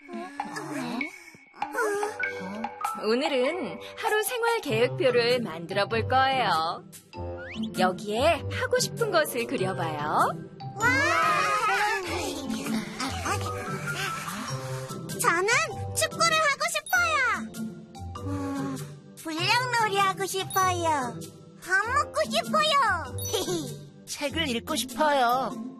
오늘은 하루 생활 계획표를 만들어 볼 거예요. 여기에 하고 싶은 것을 그려봐요. 저는 축구를 하고 싶어요. 불량놀이 하고 싶어요. 밥 먹고 싶어요. 책을 읽고 싶어요.